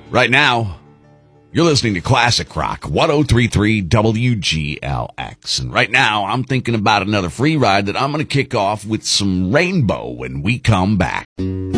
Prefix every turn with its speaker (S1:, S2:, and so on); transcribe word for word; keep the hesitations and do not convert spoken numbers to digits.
S1: Right now, you're listening to Classic Rock, ten thirty-three W G L X. And right now, I'm thinking about another free ride that I'm going to kick off with some Rainbow when we come back.